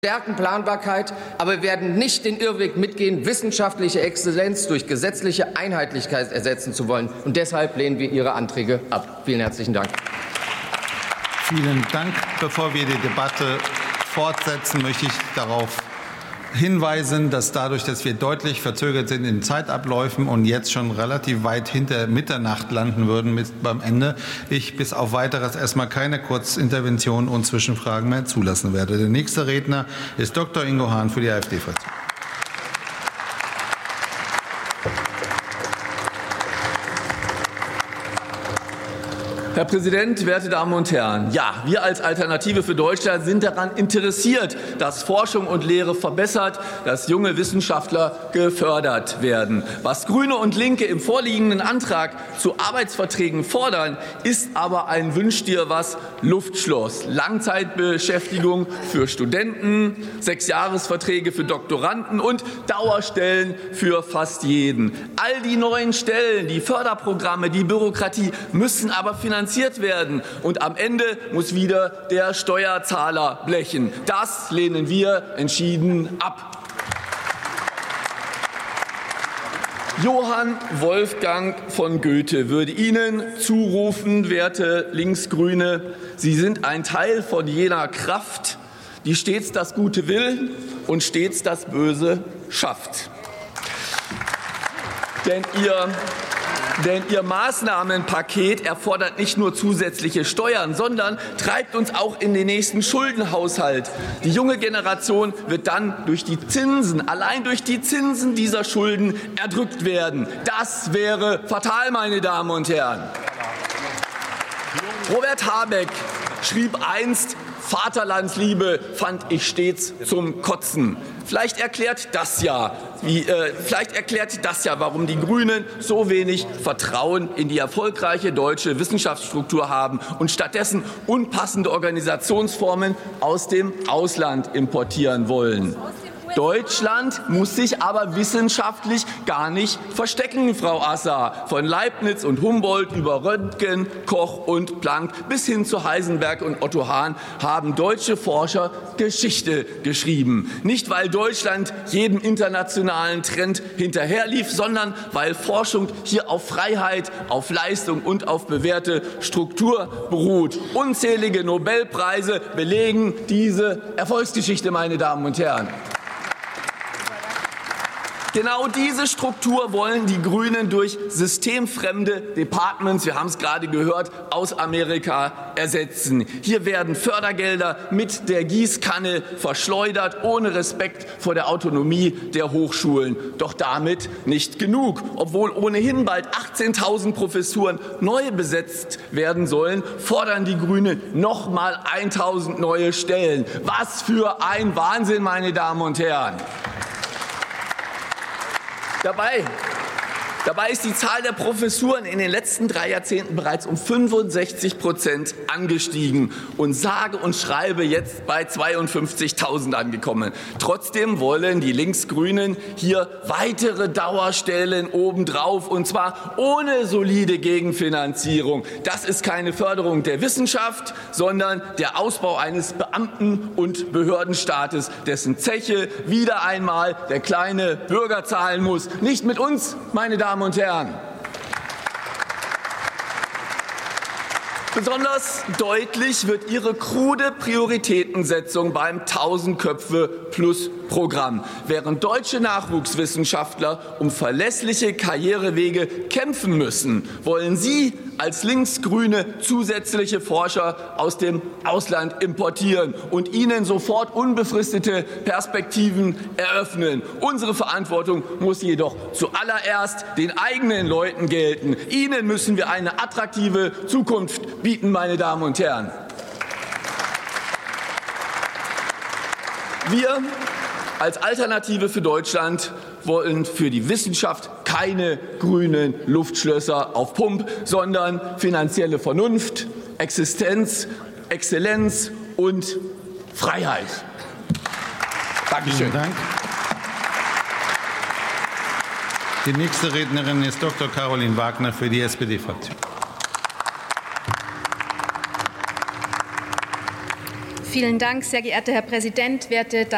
stärken Planbarkeit, aber wir werden nicht den Irrweg mitgehen, wissenschaftliche Exzellenz durch gesetzliche Einheitlichkeit ersetzen zu wollen. Und deshalb lehnen wir Ihre Anträge ab. Vielen herzlichen Dank. Vielen Dank. Bevor wir die Debatte fortsetzen, möchte ich darauf hinweisen, dass dadurch, dass wir deutlich verzögert sind in Zeitabläufen und jetzt schon relativ weit hinter Mitternacht landen würden beim Ende, ich bis auf Weiteres erstmal keine Kurzinterventionen und Zwischenfragen mehr zulassen werde. Der nächste Redner ist Dr. Ingo Hahn für die AfD-Fraktion. Herr Präsident, werte Damen und Herren! Ja, wir als Alternative für Deutschland sind daran interessiert, dass Forschung und Lehre verbessert, dass junge Wissenschaftler gefördert werden. Was Grüne und Linke im vorliegenden Antrag zu Arbeitsverträgen fordern, ist aber ein Wünsch dir was Luftschloss. Langzeitbeschäftigung für Studenten, 6-Jahresverträge für Doktoranden und Dauerstellen für fast jeden. All die neuen Stellen, die Förderprogramme, die Bürokratie müssen aber finanziert werden. Und am Ende muss wieder der Steuerzahler blechen. Das lehnen wir entschieden ab. Johann Wolfgang von Goethe würde Ihnen zurufen, werte Linksgrüne, Sie sind ein Teil von jener Kraft, die stets das Gute will und stets das Böse schafft. Denn Ihr Maßnahmenpaket erfordert nicht nur zusätzliche Steuern, sondern treibt uns auch in den nächsten Schuldenhaushalt. Die junge Generation wird dann durch die Zinsen, allein durch die Zinsen dieser Schulden erdrückt werden. Das wäre fatal, meine Damen und Herren. Robert Habeck schrieb einst, Vaterlandsliebe fand ich stets zum Kotzen. Vielleicht erklärt das ja, warum die Grünen so wenig Vertrauen in die erfolgreiche deutsche Wissenschaftsstruktur haben und stattdessen unpassende Organisationsformen aus dem Ausland importieren wollen. Deutschland muss sich aber wissenschaftlich gar nicht verstecken, Frau Assar. Von Leibniz und Humboldt über Röntgen, Koch und Planck bis hin zu Heisenberg und Otto Hahn haben deutsche Forscher Geschichte geschrieben. Nicht, weil Deutschland jedem internationalen Trend hinterherlief, sondern weil Forschung hier auf Freiheit, auf Leistung und auf bewährte Struktur beruht. Unzählige Nobelpreise belegen diese Erfolgsgeschichte, meine Damen und Herren. Genau diese Struktur wollen die Grünen durch systemfremde Departments, wir haben es gerade gehört, aus Amerika ersetzen. Hier werden Fördergelder mit der Gießkanne verschleudert, ohne Respekt vor der Autonomie der Hochschulen. Doch damit nicht genug. Obwohl ohnehin bald 18.000 Professuren neu besetzt werden sollen, fordern die Grünen noch mal 1.000 neue Stellen. Was für ein Wahnsinn, meine Damen und Herren! Dabei ist die Zahl der Professuren in den letzten 3 Jahrzehnten bereits um 65% angestiegen und sage und schreibe jetzt bei 52.000 angekommen. Trotzdem wollen die Linksgrünen hier weitere Dauerstellen obendrauf, und zwar ohne solide Gegenfinanzierung. Das ist keine Förderung der Wissenschaft, sondern der Ausbau eines Beamten- und Behördenstaates, dessen Zeche wieder einmal der kleine Bürger zahlen muss. Nicht mit uns, meine Damen und Herren. Besonders deutlich wird ihre krude Prioritätensetzung beim 1000-Köpfe-Plus-Programm. Während deutsche Nachwuchswissenschaftler um verlässliche Karrierewege kämpfen müssen, wollen Sie als Linksgrüne zusätzliche Forscher aus dem Ausland importieren und ihnen sofort unbefristete Perspektiven eröffnen. Unsere Verantwortung muss jedoch zuallererst den eigenen Leuten gelten. Ihnen müssen wir eine attraktive Zukunft bieten, meine Damen und Herren. Wir als Alternative für Deutschland wollen für die Wissenschaft keine grünen Luftschlösser auf Pump, sondern finanzielle Vernunft, Existenz, Exzellenz und Freiheit. Dankeschön. Vielen Dank. Die nächste Rednerin ist Dr. Caroline Wagner für die SPD-Fraktion. Vielen Dank, sehr geehrter Herr Präsident, werte